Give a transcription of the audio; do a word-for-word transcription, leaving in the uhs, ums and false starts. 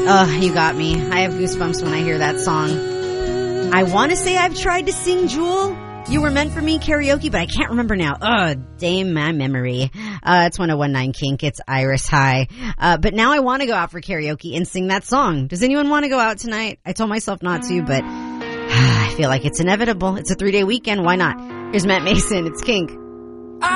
Ugh, you got me. I have goosebumps when I hear that song. I want to say I've tried to sing Jewel, You Were Meant for Me karaoke, but I can't remember now. Ugh, dame my memory. Uh, it's one oh one point nine Kink. It's Iris High. Uh, but now I want to go out for karaoke and sing that song. Does anyone want to go out tonight? I told myself not to, but I feel like it's inevitable. It's a three-day weekend. Why not? Here's Matt Mason. It's Kink.